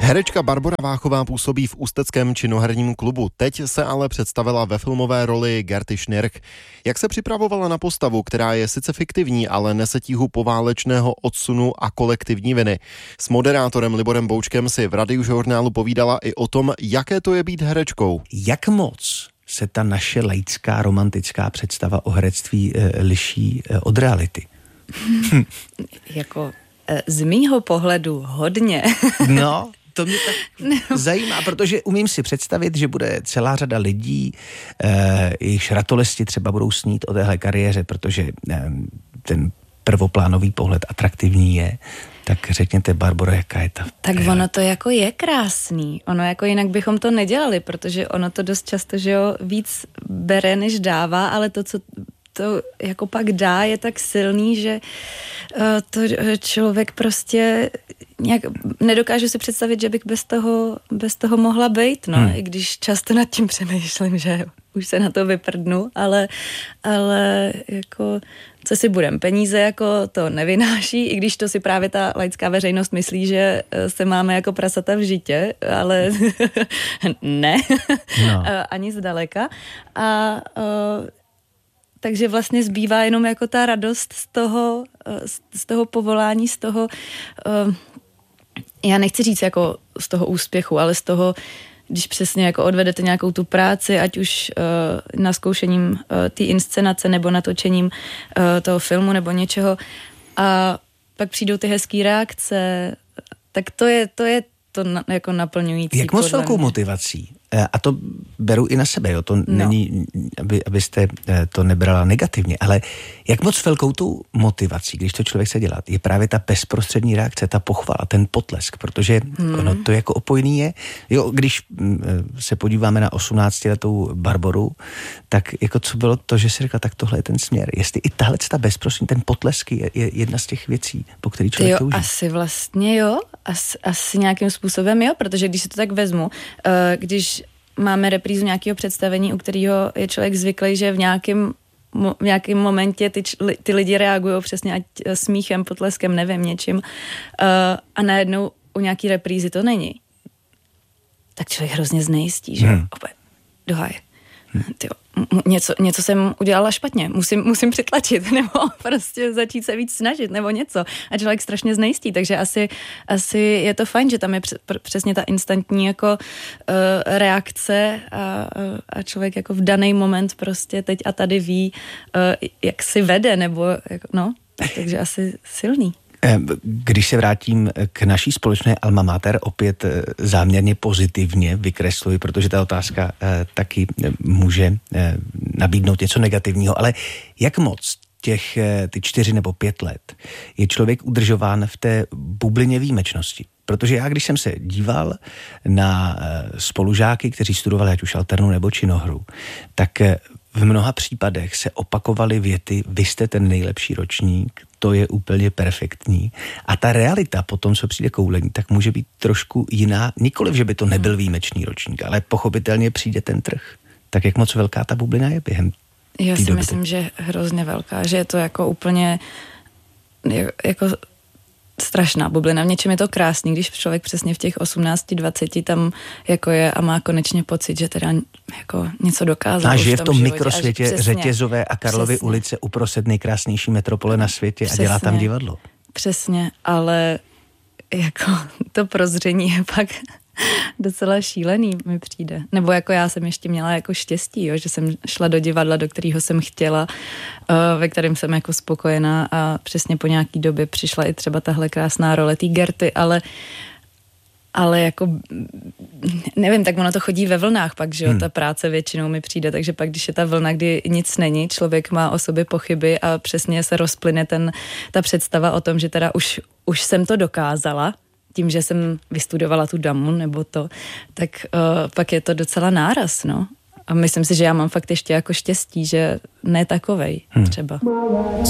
Herečka Barbora Váchová působí v ústeckém činoherním klubu. Teď se ale představila ve filmové roli Gerty Schnirch. Jak se připravovala na postavu, která je sice fiktivní, ale nese tíhu poválečného odsunu a kolektivní viny. S moderátorem Liborem Boučkem si v Radiožurnálu povídala i o tom, jaké to je být herečkou. Jak moc se ta naše laická romantická představa o herectví liší od reality? Z mýho pohledu hodně. No, to mě tak zajímá, protože umím si představit, že bude celá řada lidí, jejichž ratolesti třeba budou snít o téhle kariéře, protože ten prvoplánový pohled atraktivní je. Tak řekněte, Barboro, jaká je ta... Tak ono to jako je krásný. Ono jako jinak bychom to nedělali, protože ono to dost často, že jo, víc bere, než dává, ale to, co to jako pak dá, je tak silný, že to člověk prostě nějak nedokážu si představit, že bych bez toho mohla bejt, no, i když často nad tím přemýšlím, že už se na to vyprdnu, ale jako co si budem, peníze jako to nevynáší, i když to si právě ta laická veřejnost myslí, že se máme jako prasata v žitě, ale ne, no. Ani zdaleka. Takže vlastně zbývá jenom jako ta radost z toho povolání, z toho, já nechci říct jako z toho úspěchu, ale z toho, když přesně jako odvedete nějakou tu práci, ať už naskoušením té inscenace nebo natočením toho filmu nebo něčeho a pak přijdou ty hezký reakce, tak to je jako naplňující. Jak moc velkou motivací? A to beru i na sebe, jo, to není, abyste to nebrala negativně, ale jak moc velkou tu motivací, když to člověk chce dělat, je právě ta bezprostřední reakce, ta pochvala, ten potlesk, protože ono to jako opojný je. Jo, když se podíváme na 18letou Barboru, tak jako co bylo to, že si řekla, tak tohle je ten směr. Jestli i tahle ta bezprostřední, ten potlesk je jedna z těch věcí, po který člověk touží. Asi vlastně jo, asi nějakým způsobem jo, protože když si to tak vezmu, když máme reprízu nějakého představení, u kterého je člověk zvyklý, že v nějakém momentě ty lidi reagují přesně ať smíchem, potleskem, nevím, něčím a najednou u nějaký reprízy to není. Tak člověk hrozně znejistí, že opět, dohaj. Něco jsem udělala špatně, musím přitlačit, nebo prostě začít se víc snažit, nebo něco. A člověk strašně znejistí, takže asi je to fajn, že tam je přesně ta instantní jako reakce a člověk jako v daný moment prostě teď a tady ví, jak si vede, nebo jako, no, takže asi silný. Když se vrátím k naší společné alma mater, opět záměrně pozitivně vykresluji, protože ta otázka taky může nabídnout něco negativního, ale jak moc ty 4 nebo 5 let je člověk udržován v té bublině výjimečnosti? Protože já, když jsem se díval na spolužáky, kteří studovali ať už alternu nebo činohru, tak v mnoha případech se opakovaly věty, vy jste ten nejlepší ročník, to je úplně perfektní. A ta realita po tom, co přijde koulení, tak může být trošku jiná. Nikoliv, že by to nebyl výjimečný ročník, ale pochopitelně přijde ten trh. Tak jak moc velká ta bublina je během té doby? Já si myslím, že hrozně velká, že je to jako úplně jako strašná bublina. V něčem je to krásný, když člověk přesně v těch 18-20 tam jako je a má konečně pocit, že teda jako něco dokázal. A žije v tom mikrosvětě Řetězové a Karlovy ulice uprostřed nejkrásnější metropole na světě přesně. A dělá tam divadlo. Přesně, ale jako to prozření je pak docela šílený, mi přijde. Nebo jako já jsem ještě měla jako štěstí, jo, že jsem šla do divadla, do kterého jsem chtěla, ve kterém jsem jako spokojená a přesně po nějaký době přišla i třeba tahle krásná role té Gerty, ale jako nevím, tak ono to chodí ve vlnách pak, že jo, ta práce většinou mi přijde, takže pak, když je ta vlna, kdy nic není, člověk má o sobě pochyby a přesně se rozplyne ta představa o tom, že teda už jsem to dokázala, tím, že jsem vystudovala tu damu nebo to, tak pak je to docela náraz, no. A myslím si, že já mám fakt ještě jako štěstí, že ne takovej třeba.